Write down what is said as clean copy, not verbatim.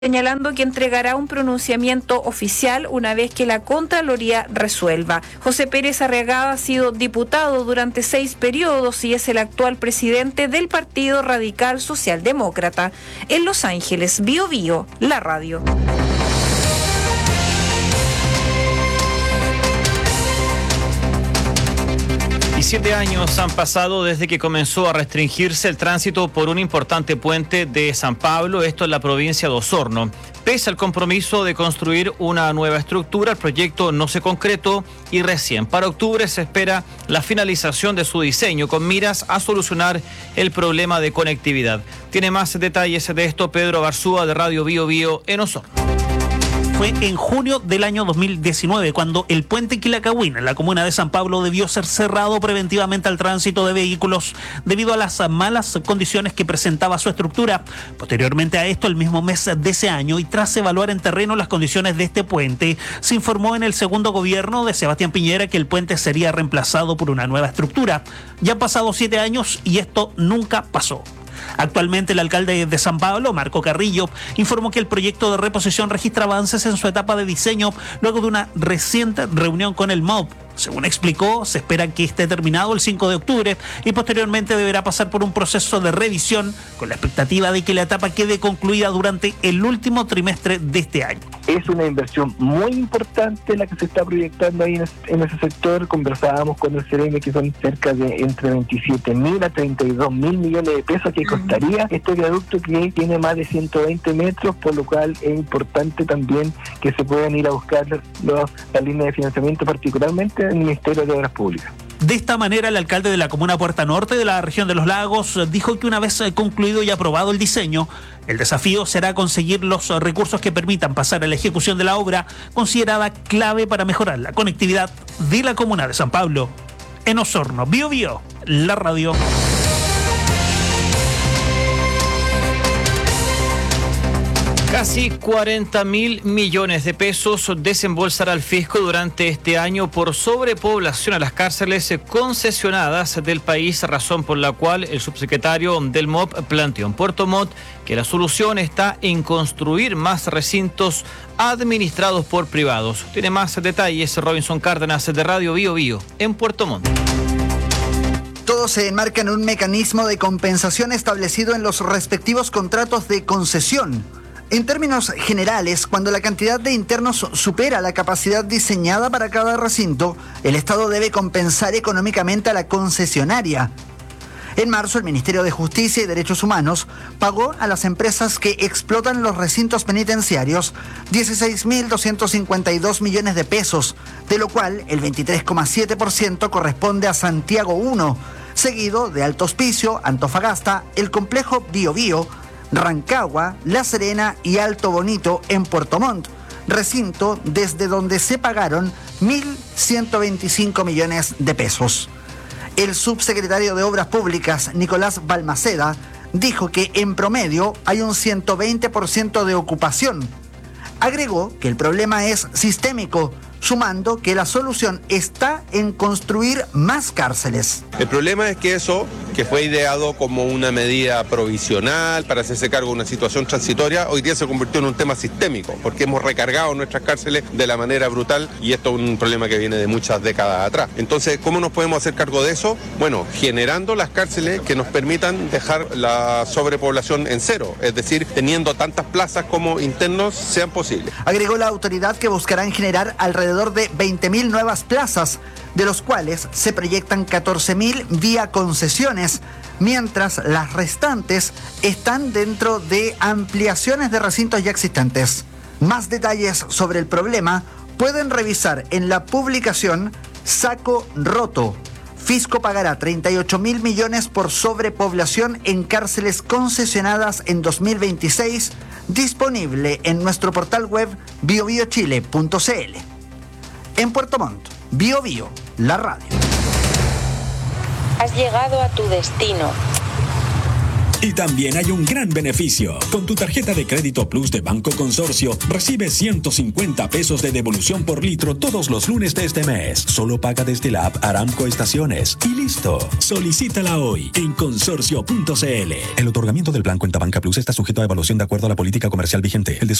señalando que entregará un pronunciamiento oficial una vez que la Contraloría resuelva. José Pérez Arriagada ha sido diputado durante 6 periodos y es el actual presidente del Partido Radical Socialdemócrata. En Los Ángeles, Bío Bío, la radio. Y 7 años han pasado desde que comenzó a restringirse el tránsito por un importante puente de San Pablo, esto en la provincia de Osorno. Pese al compromiso de construir una nueva estructura, el proyecto no se concretó y recién para octubre se espera la finalización de su diseño con miras a solucionar el problema de conectividad. Tiene más detalles de esto Pedro Barzúa de Radio Bío Bío en Osorno. Fue en junio del año 2019 cuando el puente Quilacahuina en la comuna de San Pablo debió ser cerrado preventivamente al tránsito de vehículos debido a las malas condiciones que presentaba su estructura. Posteriormente a esto, el mismo mes de ese año y tras evaluar en terreno las condiciones de este puente, se informó en el segundo gobierno de Sebastián Piñera que el puente sería reemplazado por una nueva estructura. Ya han pasado 7 años y esto nunca pasó. Actualmente el alcalde de San Pablo, Marco Carrillo, informó que el proyecto de reposición registra avances en su etapa de diseño luego de una reciente reunión con el MOB. Según explicó, se espera que esté terminado el 5 de octubre y posteriormente deberá pasar por un proceso de revisión con la expectativa de que la etapa quede concluida durante el último trimestre de este año. Es una inversión muy importante la que se está proyectando ahí en ese sector. Conversábamos con el CEREMI que son cerca de entre 27.000 a 32.000 millones de pesos que costaría este viaducto que tiene más de 120 metros, por lo cual es importante también que se puedan ir a buscar la línea de financiamiento, particularmente el Ministerio de Obras Públicas. De esta manera, el alcalde de la comuna Puerta Norte de la región de Los Lagos dijo que una vez concluido y aprobado el diseño, el desafío será conseguir los recursos que permitan pasar a la ejecución de la obra, considerada clave para mejorar la conectividad de la comuna de San Pablo. En Osorno, Bío Bío, la radio. Casi 40.000 millones de pesos desembolsará el fisco durante este año por sobrepoblación a las cárceles concesionadas del país, razón por la cual el subsecretario del MOP planteó en Puerto Montt que la solución está en construir más recintos administrados por privados. Tiene más detalles Robinson Cárdenas de Radio Bío Bío en Puerto Montt. Todo se enmarca en un mecanismo de compensación establecido en los respectivos contratos de concesión. En términos generales, cuando la cantidad de internos supera la capacidad diseñada para cada recinto, el Estado debe compensar económicamente a la concesionaria. En marzo, el Ministerio de Justicia y Derechos Humanos pagó a las empresas que explotan los recintos penitenciarios 16.252 millones de pesos, de lo cual el 23,7% corresponde a Santiago 1, seguido de Alto Hospicio, Antofagasta, el complejo Bío Bío, Rancagua, La Serena y Alto Bonito en Puerto Montt, recinto desde donde se pagaron 1.125 millones de pesos. El subsecretario de Obras Públicas, Nicolás Balmaceda, dijo que en promedio hay un 120% de ocupación. Agregó que el problema es sistémico, sumando que la solución está en construir más cárceles. El problema es que eso, que fue ideado como una medida provisional para hacerse cargo de una situación transitoria, hoy día se convirtió en un tema sistémico, porque hemos recargado nuestras cárceles de la manera brutal y esto es un problema que viene de muchas décadas atrás. Entonces, ¿cómo nos podemos hacer cargo de eso? Bueno, generando las cárceles que nos permitan dejar la sobrepoblación en cero, es decir, teniendo tantas plazas como internos sean posibles. Agregó la autoridad que buscarán generar alrededor de 20.000 nuevas plazas, de los cuales se proyectan 14.000 vía concesiones, mientras las restantes están dentro de ampliaciones de recintos ya existentes. Más detalles sobre el problema pueden revisar en la publicación Saco Roto. Fisco pagará 38.000 millones por sobrepoblación en cárceles concesionadas en 2026, disponible en nuestro portal web biobiochile.cl. En Puerto Montt, Bío Bío, la radio. Has llegado a tu destino. Y también hay un gran beneficio. Con tu tarjeta de crédito Plus de Banco Consorcio, recibes 150 pesos de devolución por litro todos los lunes de este mes. Solo paga desde la app Aramco Estaciones. Y listo. Solicítala hoy en consorcio.cl. El otorgamiento del plan Cuenta Banca Plus está sujeto a evaluación de acuerdo a la política comercial vigente. El